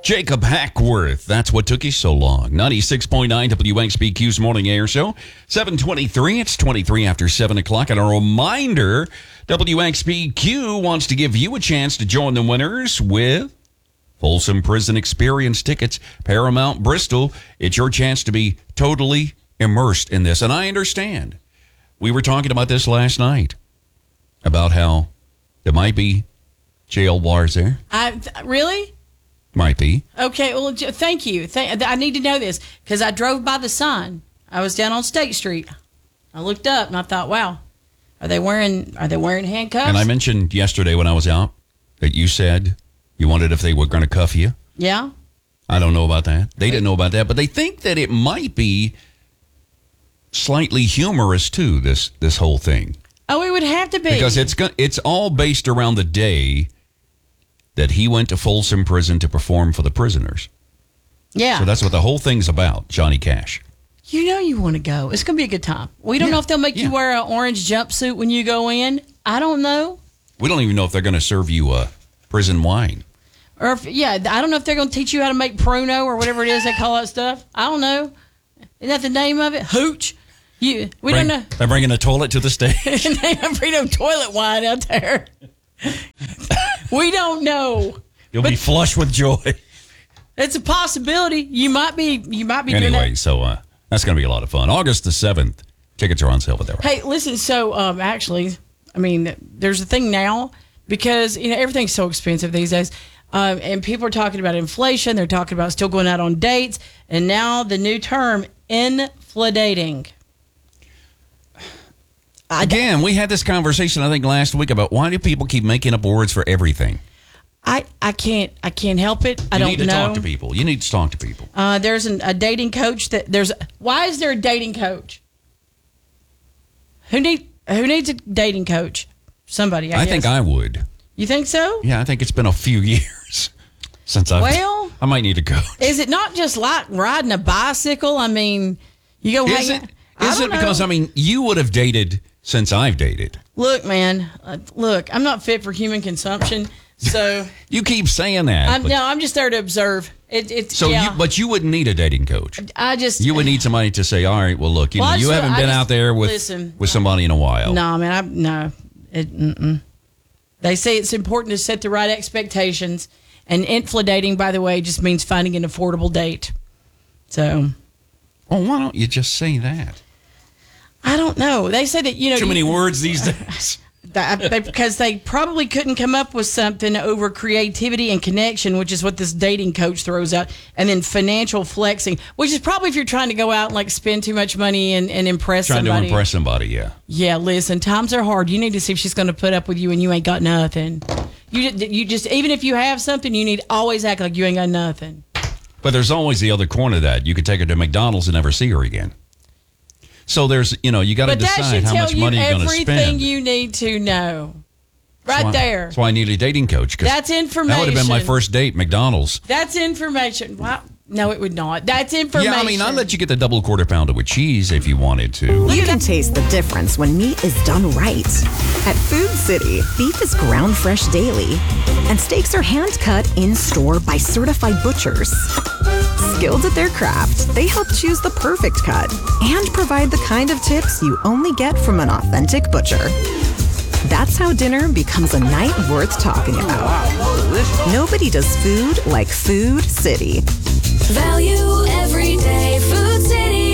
Jacob Hackworth. That's what took you so long. 96.9 WXBQ's Morning Air Show. 7:23. It's 23 after 7 o'clock. And a reminder, WXBQ wants to give you a chance to join the winners with Folsom Prison Experience tickets. Paramount Bristol. It's your chance to be totally immersed in this. And I understand. We were talking about this last night. About how there might be jail bars there. Really? Might be. Okay, well, thank you. I need to know this because I drove by the sign. I was down on State Street. I looked up and I thought, wow, are they wearing handcuffs? And I mentioned yesterday when I was out that you said you wondered if they were going to cuff you. Yeah. I don't know about that. They didn't know about that, but they think that it might be slightly humorous too, this whole thing. Oh, it would have to be. Because it's all based around the day that he went to Folsom Prison to perform for the prisoners. Yeah. So that's what the whole thing's about, Johnny Cash. You know you want to go. It's going to be a good time. We don't know if they'll make you wear an orange jumpsuit when you go in. I don't know. We don't even know if they're going to serve you prison wine. Or I don't know if they're going to teach you how to make Pruno or whatever it is they call that stuff. I don't know. Isn't that the name of it? Hooch? We don't know. They're bringing a toilet to the stage. They don't bring no toilet wine out there. We don't know. You'll be flush with joy. It's a possibility. You might be doing that. Anyway, so that's going to be a lot of fun. August the 7th. Tickets are on sale with there. Hey, listen, so actually, I mean, there's a thing now because, everything's so expensive these days. And people are talking about inflation. They're talking about still going out on dates. And now the new term, infladating. Again, we had this conversation, I think, last week about why do people keep making up words for everything? I can't help it. I don't know. You need to talk to people. You need to talk to people. There's a dating coach why is there a dating coach? Who needs a dating coach? Somebody, I guess. think I would. You think so? Yeah, I think it's been a few years since I might need a coach. Is it not just like riding a bicycle? I mean, you go hang out. Is it because, you would have dated since I've dated. Look, man, I'm not fit for human consumption, so... You keep saying that. I'm just there to observe. But you wouldn't need a dating coach. You would need somebody to say, all right, well, look, you haven't been out there with somebody in a while. No, man, They say it's important to set the right expectations, and infladating, by the way, just means finding an affordable date. So... Well, why don't you just say that? I don't know. They say that, Too many words these days. Because they probably couldn't come up with something over creativity and connection, which is what this dating coach throws out. And then financial flexing, which is probably if you're trying to go out and spend too much money and impress somebody. Trying to impress somebody, yeah. Yeah, listen, times are hard. You need to see if she's going to put up with you and you ain't got nothing. You just, even if you have something, you need to always act like you ain't got nothing. But there's always the other corner of that. You could take her to McDonald's and never see her again. So there's, you got to decide how much money you're going to spend. Everything you need to know. There. That's why I need a dating coach. That's information. That would have been my first date, McDonald's. That's information. Wow. No, it would not. That's information. Yeah, I'll let you get the double quarter pounder with cheese if you wanted to. You can taste the difference when meat is done right. At Food City, beef is ground fresh daily, and steaks are hand cut in-store by certified butchers. Skilled at their craft, they help choose the perfect cut and provide the kind of tips you only get from an authentic butcher. That's how dinner becomes a night worth talking about. Nobody does food like Food City. Value every day, Food City.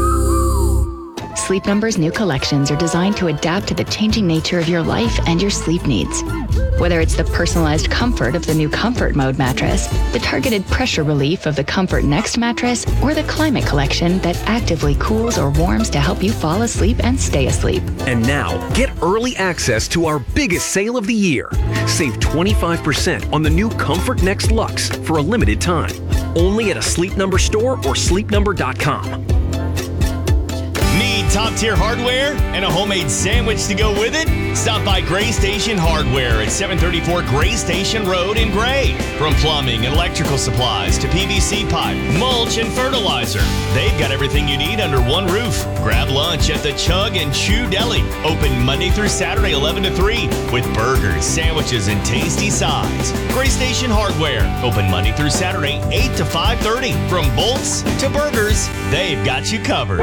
Sleep Number's new collections are designed to adapt to the changing nature of your life and your sleep needs. Whether it's the personalized comfort of the new Comfort Mode mattress, the targeted pressure relief of the Comfort Next mattress, or the Climate Collection that actively cools or warms to help you fall asleep and stay asleep. And now, get early access to our biggest sale of the year. Save 25% on the new Comfort Next Luxe for a limited time. Only at a Sleep Number store or sleepnumber.com. Need Need top-tier hardware and a homemade sandwich to go with it? Stop by Gray Station Hardware at 734 Gray Station Road in Gray. From plumbing and electrical supplies to PVC pipe, mulch, and fertilizer, they've got everything you need under one roof. Grab lunch at the Chug and Chew Deli. Open Monday through Saturday 11 to 3 with burgers, sandwiches, and tasty sides. Gray Station Hardware. Open Monday through Saturday 8 to 5:30. From bolts to burgers, they've got you covered.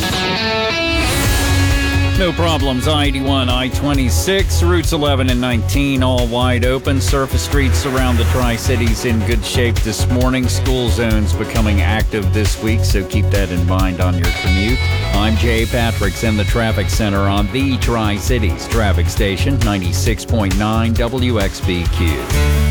No problems. I-81, I-26, routes 11 and 19, all wide open. Surface streets around the Tri-Cities in good shape this morning. School zones becoming active this week, so keep that in mind on your commute. I'm Jay Patrick's in the Traffic Center on the Tri-Cities Traffic Station, 96.9 WXBQ.